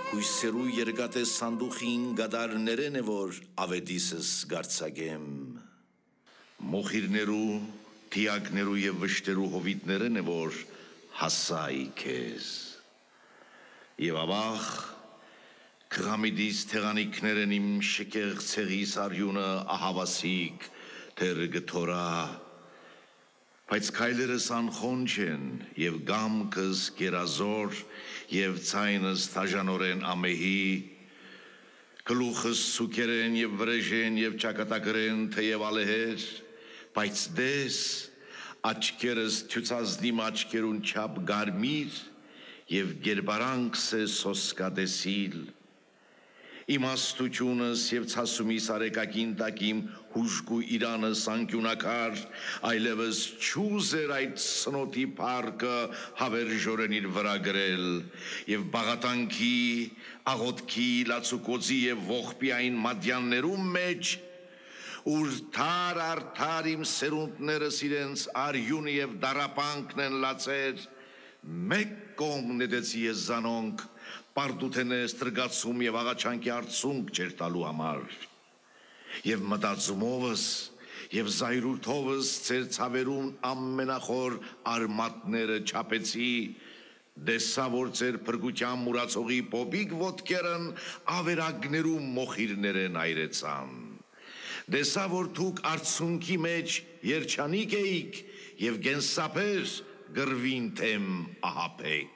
Հույսերու երկատե սանդուխին գադարներեն է որ ավետիսս գարցագեմ Մոխիրներու, թիակներու եւ վշտերու հովիտներեն է որ հասայի քեզ Եվ ավաղ քղամիդիս թեղանիքներեն իմ շկեղ ցեղիս արյունը ահավասիկ թեր գթորա Բայց քայլերս անխոն չեն եւ գամքս գերազոր եւ ցայնս թաժանորեն ամեհի գլուխս սուկերեն եւ վրեժեն եւ ճակատագրեն թեև ալեհեր բայց դես աչքերս ցուցազնիմ աչքերուն չափ գարմիր եւ գերբարանքս է սոսկադեսիլ Իմաստությունս եւ ցասումիս արեկակին տակիմ հուժկու իրանս անկյունակար այլևս չուզեր այդ սնոտի պարկը հավերժորեն իր վրա գրել եւ բաղատանքի աղոտքի լացուկոծի եւ ողբի այն մադյաններում մեջ ուր թար արդար իմ սերունդներս իրենց արյուն եւ դարապանքն են լացեր մեկ կողմ նետեցի ես զանոնք Պարդութենե ստրգացում և աղաչանքի արցունք չեր տալու համար և մտածումովս և զայրույթովս ձեր ցավերուն ամենախոր արմատները չափեցի դեսա որ ձեր փրկության մուրացողի պոպիկ ոտքերն ավերակներու մոխիրներեն այրեցան դեսա որ դուք արցունքի մեջ երջանիկ էիք և գենսապեր գրվին թեմ ահապեք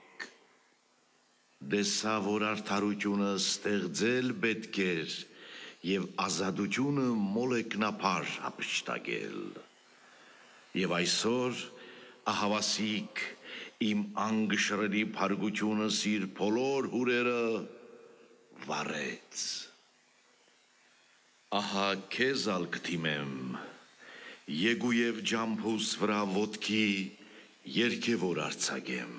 Դեսա որ արդարությունը ստեղծել պետք էր եւ ազատությունը մոլեկնապար հափշտակել եւ այսօր ահավասիկ իմ անգշրելի փարգությունս իր բոլոր հուրերը վարեց ահա քեզ ալ կթիմեմ եկու եւ ջամփուս վրա ոտքի երկևոր արձակեմ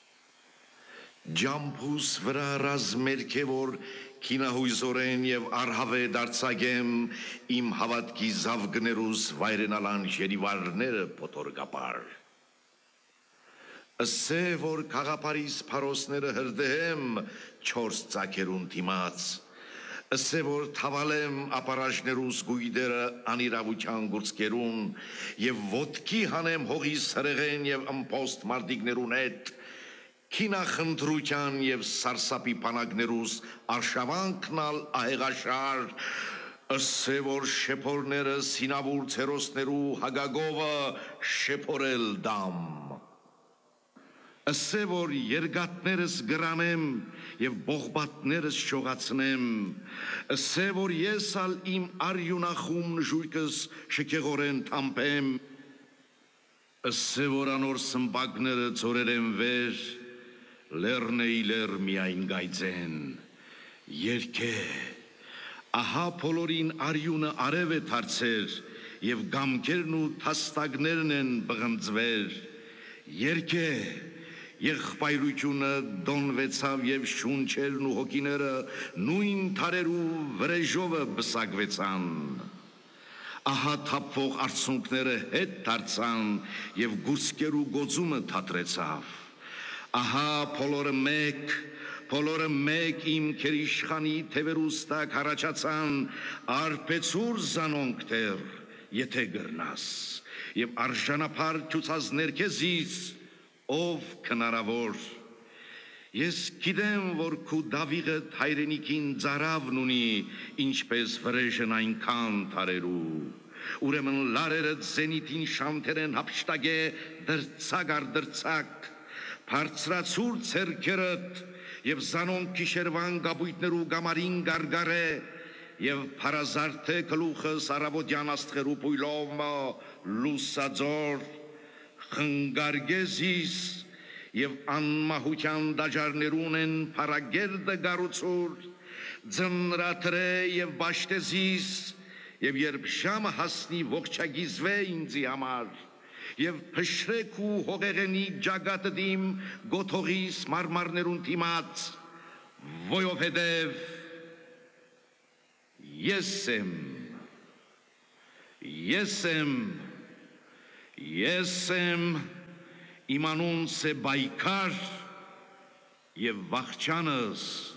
Ջամփուս վրա ռազմերքևոր քինահույզորեն եւ արհավե դարձագեմ իմ հավատքի զավգներուս վայրենալան ժերիվարները պոտորգապար Ասե որ քաղապարիս փարոսները հրդեհեմ չորս ծակերուն դիմաց Ասե որ թավալեմ ապարաժներուս գույդերը անիրավության գուրցկերուն եւ ոտքի հանեմ հողիս հրեղեն եւ ըմպոստ մարդիկներուն հետ Քինախնդրության եւ սարսափի բանակներուս արշավանքնալ ահեղաշար ասե որ շեփորները սինավուր ցերոսներու հագագովը շեփորել դամ ասե որ երգատներս գրանեմ եւ բողբատներս շողացնեմ ասե որ ես ալ իմ արյունախում ժույգս շքեղորեն թամփեմ ասե որ անոր սմբակները ծորերեն վեր Լեռնեիլեր միայն գայցեն, երկե, ահա բոլորին արյունը արև է թարցեր և գամքերն ու թաստագներն են բղնձվեր, երկե, եղբայրությունը դոնվեցավ և շունչերն ու հոգիները նույն թարերու վրեժովը բսակվեցան, ահա թապվող արցունքները հետ թարցան և գուսկերու գոծումը թատրեցավ, Ահա բոլորը մեկ իմ քերիշխանի թևերուստակ հարաճացան արպեցուր զանոնք տեր, եթե գրնաս, և արժանապար ճուցազներ քեզից, ով քնարավոր, ես գիտեմ, որ քու դավիղդ հայրենիքին ձարավն ունի, ինչպես վրեժն այնքան թարերու, ուրեմն լարերդ զենիթին շամթերեն հապշտագե դրցակ առ դրցակ, Բարձրացուր ցերքերդ եւ զանոն գիշերվան գաբույտներու գամարին գարգարե եւ փարազարթե գլուխս արավոդյան աստղերու բույլով լուսաձոր խնգարգեզիս եւ անմահության դաջարներուն են փարագերդը գարուցուր ձնրատրե եւ բաշտեզիս եւ երբ ժամը հասնի ողջագիզվե ինձի համար Եվ փշրեք ու հողեղենի ջագատդիմ գոթողիս մարմարներուն թիմաց, ոյովհետև ես եմ, իմանուն սե բայկար և վախճանս